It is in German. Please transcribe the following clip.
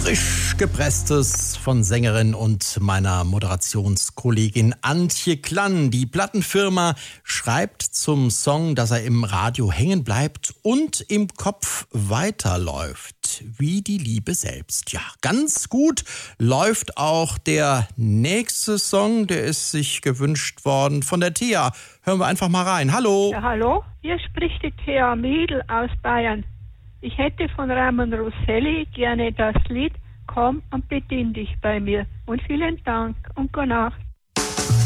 Frisch gepresstes von Sängerin und meiner Moderationskollegin Antje Klann. Die Plattenfirma schreibt zum Song, dass er im Radio hängen bleibt und im Kopf weiterläuft, wie die Liebe selbst. Ja, ganz gut läuft auch der nächste Song, der ist sich gewünscht worden von der Thea. Hören wir einfach mal rein. Hallo. Ja, hallo, hier spricht die Thea Miedl aus Bayern. Ich hätte von Ramon Rosselli gerne das Lied Komm und bedien dich bei mir. Und vielen Dank und gute Nacht.